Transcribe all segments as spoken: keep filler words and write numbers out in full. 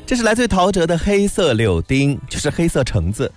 这是来自于陶喆的黑色柳丁，就是黑色橙子。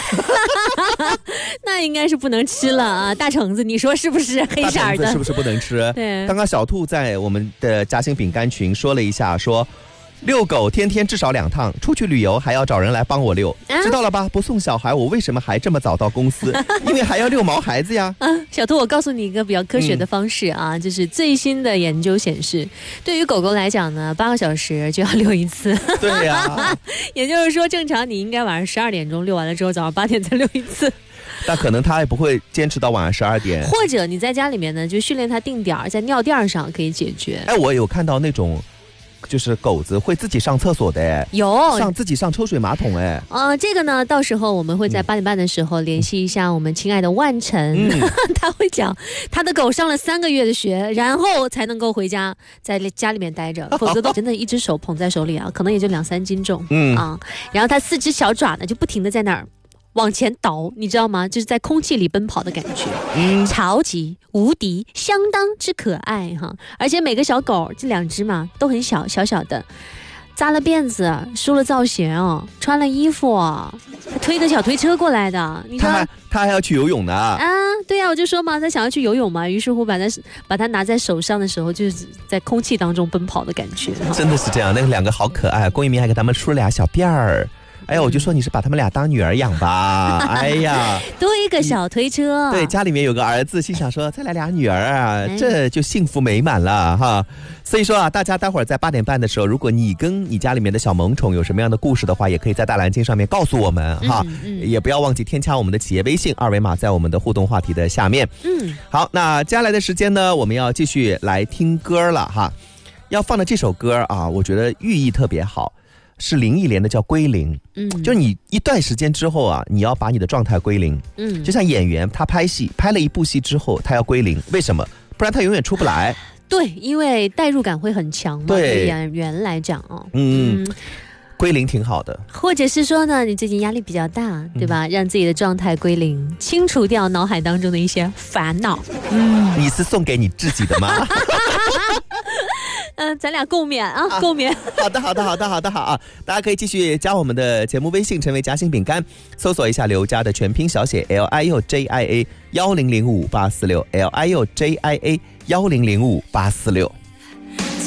那应该是不能吃了啊，大橙子，你说是不是黑色的？ 是不是不能吃？ 对， 刚刚小兔在我们的夹心饼干群说了一下，说遛狗天天至少两趟，出去旅游还要找人来帮我遛、啊、知道了吧？不送小孩我为什么还这么早到公司？因为还要遛毛孩子呀。 啊，小兔，我告诉你一个比较科学的方式啊、嗯、就是最新的研究显示，对于狗狗来讲呢，八个小时就要遛一次。 对呀、啊、 也就是说正常你应该晚上十二点钟遛完了之后，早上八点再遛一次。 但可能他也不会坚持到晚上十二点， 或者你在家里面呢，就训练他定点，在尿垫上可以解决。 哎，我有看到那种就是狗子会自己上厕所的，哎， 有上自己上抽水马桶，哎， 呃，这个呢，到时候我们会在八点半的时候联系一下我们亲爱的万晨，嗯、他会讲他的狗上了三个月的学，然后才能够回家在家里面待着，否则都真的一只手捧在手里啊，可能也就两三斤重，嗯啊，然后他四只小爪呢就不停的在那儿往前倒，你知道吗？就是在空气里奔跑的感觉，嗯，超级无敌，相当之可爱哈！而且每个小狗这两只嘛都很小，小小的，扎了辫子，梳了造型，穿了衣服，还推个小推车过来的。你他还他还要去游泳呢啊！ 对呀、啊，我就说嘛，他想要去游泳嘛，于是乎把他把他拿在手上的时候，就是在空气当中奔跑的感觉。 真的是这样，那两个好可爱，龚一鸣还给他们梳了俩小辫儿。哎呀，我就说你是把他们俩当女儿养吧。哎呀， 多一个小推车。 对，家里面有个儿子，心想说再来俩女儿啊，这就幸福美满了哈。所以说啊，大家待会儿在八点半的时候，如果你跟你家里面的小萌宠有什么样的故事的话，也可以在大蓝鲸上面告诉我们哈、嗯嗯。也不要忘记添加我们的企业微信，二维码在我们的互动话题的下面。嗯，好，那接下来的时间呢，我们要继续来听歌了哈。要放的这首歌啊，我觉得寓意特别好。是林忆莲的叫归零，嗯，就是你一段时间之后啊，你要把你的状态归零，嗯，就像演员他拍戏拍了一部戏之后，他要归零，为什么？不然他永远出不来。 对，因为代入感会很强嘛，对演员来讲哦， 嗯，嗯归零挺好的。 或者是说呢，你最近压力比较大，对吧？嗯、让自己的状态归零，清除掉脑海当中的一些烦恼。 嗯，你是送给你自己的吗？ 嗯、呃，咱俩共勉啊，啊共勉。 好的，好的，好的，好的，好啊！大家可以继续加我们的节目微信，成为夹心饼干，搜索一下刘家的全拼小写 L I U J I A 幺零零五八四六 L I U J I A 幺零零五八四六。